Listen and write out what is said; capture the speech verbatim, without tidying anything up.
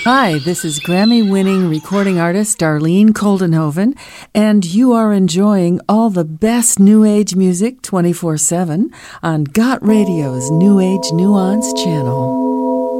Hi, this is Grammy-winning recording artist Darlene Koldenhoven, and you are enjoying all the best New Age music twenty-four seven on Got Radio's New Age Nuance channel.